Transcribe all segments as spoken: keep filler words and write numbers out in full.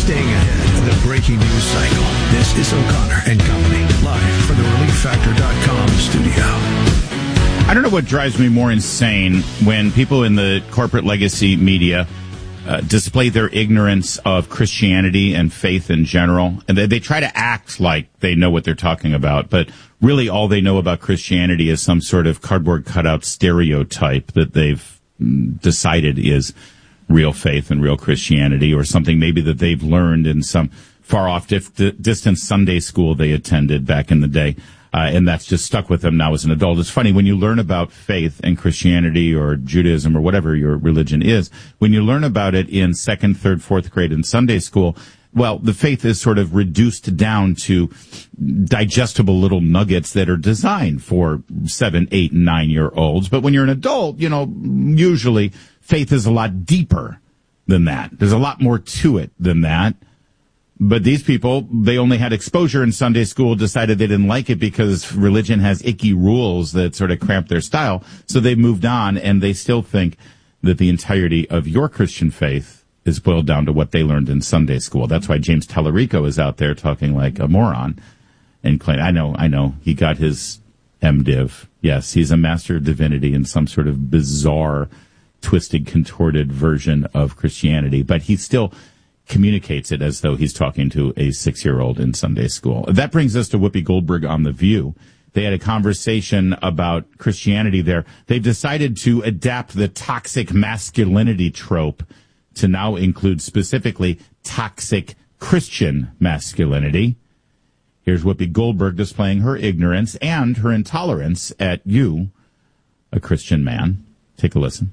Staying ahead of the breaking news cycle. This is O'Connor and Company, live from the relief factor dot com studio. I don't know what drives me more insane when people in the corporate legacy media uh, display their ignorance of Christianity and faith in general. And they, they try to act like they know what they're talking about, but really all they know about Christianity is some sort of cardboard cutout stereotype that they've mm, decided is real faith and real Christianity, or something maybe that they've learned in some far-off dif- distant Sunday school they attended back in the day. Uh, and that's just stuck with them now as an adult. It's funny, when you learn about faith and Christianity or Judaism or whatever your religion is, when you learn about it in second, third, fourth grade in Sunday school, well, the faith is sort of reduced down to digestible little nuggets that are designed for seven, eight, and nine-year-olds. But when you're an adult, you know, usually faith is a lot deeper than that. There's a lot more to it than that. But these people, they only had exposure in Sunday school, decided they didn't like it because religion has icky rules that sort of cramp their style. So they moved on, and they still think that the entirety of your Christian faith is boiled down to what they learned in Sunday school. That's why James Tallarico is out there talking like a moron and claim, I know, I know, he got his MDiv. Yes, he's a master of divinity in some sort of bizarre, twisted, contorted version of Christianity, but he still communicates it as though he's talking to a six-year-old in Sunday school. That brings us to Whoopi Goldberg on The View. They had a conversation about Christianity there. They've decided to adapt the toxic masculinity trope to now include specifically toxic Christian masculinity. Here's Whoopi Goldberg displaying her ignorance and her intolerance at you, a Christian man. Take a listen.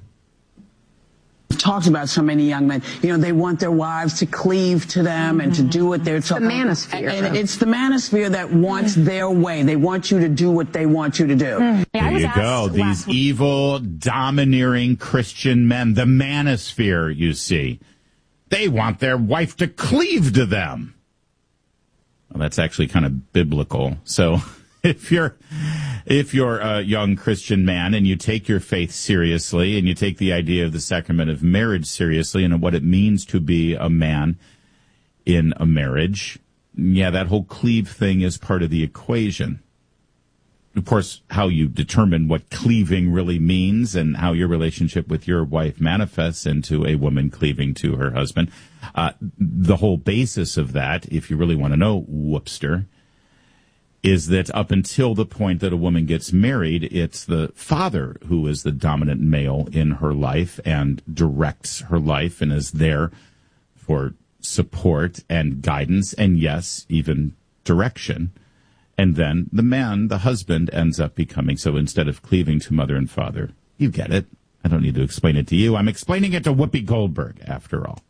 Talked about so many young men, you know, they want their wives to cleave to them mm-hmm. and to do what they're talking about. It's the manosphere. And it's the manosphere that wants mm-hmm. their way. They want you to do what they want you to do. Mm-hmm. There you go. These evil, domineering Christian men, the manosphere, you see. They want their wife to cleave to them. Well, that's actually kind of biblical. So if you're if you're a young Christian man and you take your faith seriously and you take the idea of the sacrament of marriage seriously and what it means to be a man in a marriage, yeah, that whole cleave thing is part of the equation. Of course, how you determine what cleaving really means and how your relationship with your wife manifests into a woman cleaving to her husband, uh, the whole basis of that, if you really want to know, whoopster, is that up until the point that a woman gets married, it's the father who is the dominant male in her life and directs her life and is there for support and guidance and, yes, even direction. And then the man, the husband, ends up becoming, so instead of cleaving to mother and father, you get it. I don't need to explain it to you. I'm explaining it to Whoopi Goldberg, after all.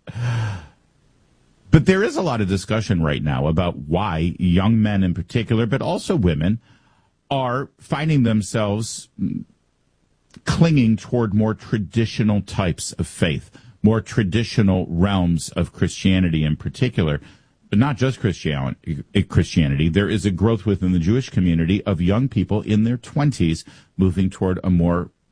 But there is a lot of discussion right now about why young men in particular, but also women, are finding themselves clinging toward more traditional types of faith, more traditional realms of Christianity in particular, but not just Christianity. Christianity. There is a growth within the Jewish community of young people in their twenties moving toward a more